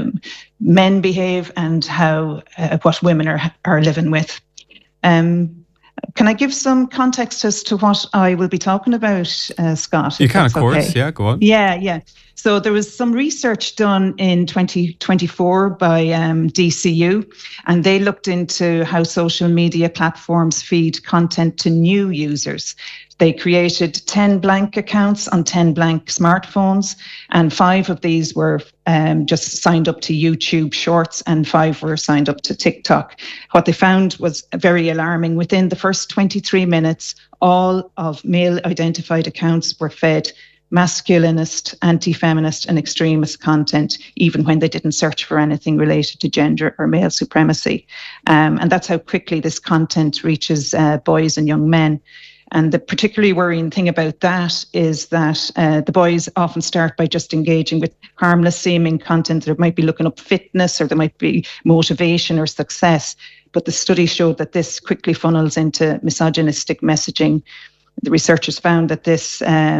men behave and how what women are living with. Can I give some context as to what I will be talking about, Scott? You can, of course. Okay. Yeah, go on. Yeah. So there was some research done in 2024 by DCU, and they looked into how social media platforms feed content to new users. They created 10 blank accounts on 10 blank smartphones, and 5 of these were just signed up to YouTube Shorts, and 5 were signed up to TikTok. What they found was very alarming. Within the first 23 minutes, all of male-identified accounts were fed masculinist, anti-feminist and extremist content, even when they didn't search for anything related to gender or male supremacy. And that's how quickly this content reaches boys and young men. And the particularly worrying thing about that is that the boys often start by just engaging with harmless seeming content. They might be looking up fitness, or there might be motivation or success. But the study showed that this quickly funnels into misogynistic messaging. The researchers found that this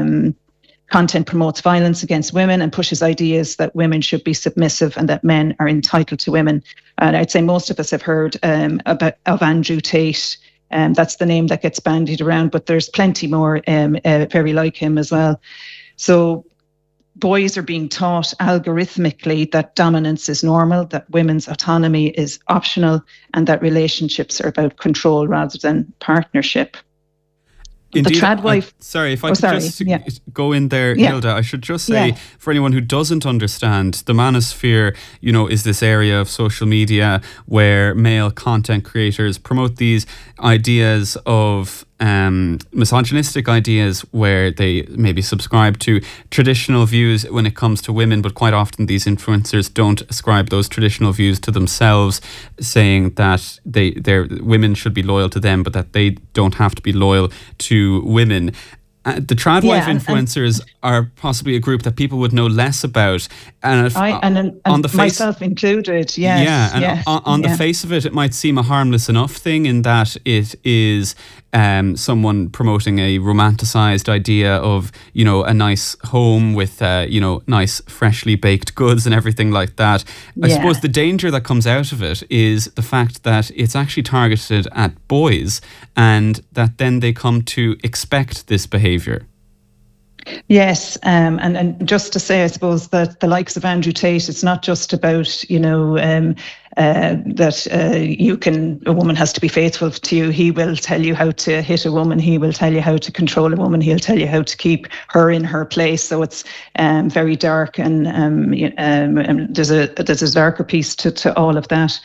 content promotes violence against women and pushes ideas that women should be submissive and that men are entitled to women. And I'd say most of us have heard of Andrew Tate. That's the name that gets bandied around, but there's plenty more very like him as well. So boys are being taught algorithmically that dominance is normal, that women's autonomy is optional, and that relationships are about control rather than partnership. Indeed, if I could just go in there, Hilda, I should just say, for anyone who doesn't understand, the manosphere, is this area of social media where male content creators promote these ideas of misogynistic ideas, where they maybe subscribe to traditional views when it comes to women, but quite often these influencers don't ascribe those traditional views to themselves, saying that their women should be loyal to them, but that they don't have to be loyal to women. The tradwife influencers are possibly a group that people would know less about, and on the face, myself included. On the face of it, it might seem a harmless enough thing in that it is someone promoting a romanticized idea of a nice home with nice freshly baked goods and everything like that. I suppose the danger that comes out of it is the fact that it's actually targeted at boys, and that then they come to expect this behavior. Yes, and just to say, I suppose that the likes of Andrew Tate, it's not just about that a woman has to be faithful to you. He will tell you how to hit a woman. He will tell you how to control a woman. He'll tell you how to keep her in her place. So it's very dark, and there's a darker piece to all of that.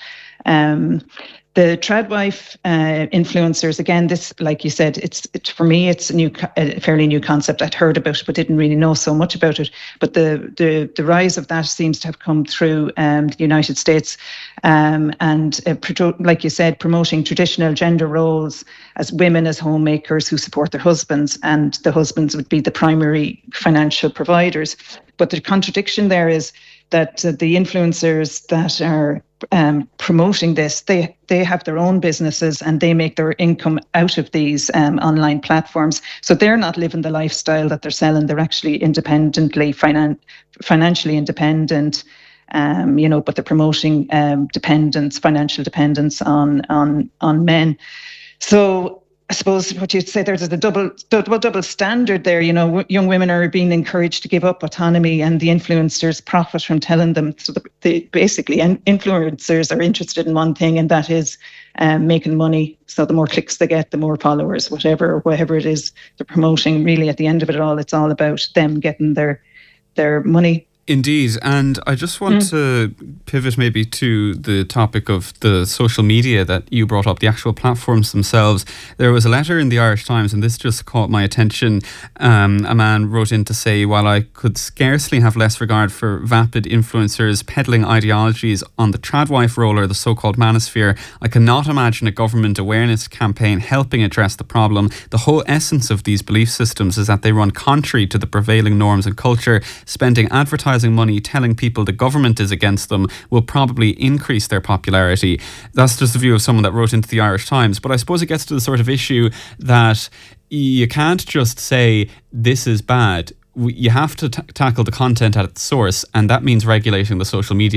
The tradwife influencers, again, this, like you said, it's for me, it's a fairly new concept. I'd heard about it, but didn't really know so much about it. But the rise of that seems to have come through the United States, and like you said, promoting traditional gender roles as women as homemakers who support their husbands, and the husbands would be the primary financial providers. But the contradiction there is that the influencers that are promoting this, they have their own businesses and they make their income out of these online platforms. So they're not living the lifestyle that they're selling. They're actually independently, financially independent, but they're promoting financial dependence on men. So I suppose what you'd say, there's a double standard there. Young women are being encouraged to give up autonomy, and the influencers profit from telling them. So basically, influencers are interested in one thing, and that is making money. So the more clicks they get, the more followers, whatever it is they're promoting. Really, at the end of it all, it's all about them getting their money. Indeed, and I just want to pivot maybe to the topic of the social media that you brought up, the actual platforms themselves. There was a letter in the Irish Times, and this just caught my attention. A man wrote in to say, while I could scarcely have less regard for vapid influencers peddling ideologies on the tradwife roller, the so-called manosphere, I cannot imagine a government awareness campaign helping address the problem. The whole essence of these belief systems is that they run contrary to the prevailing norms and culture. Spending advertising money telling people the government is against them will probably increase their popularity. That's just the view of someone that wrote into the Irish Times. But I suppose it gets to the sort of issue that you can't just say this is bad. You have to tackle the content at its source, and that means regulating the social media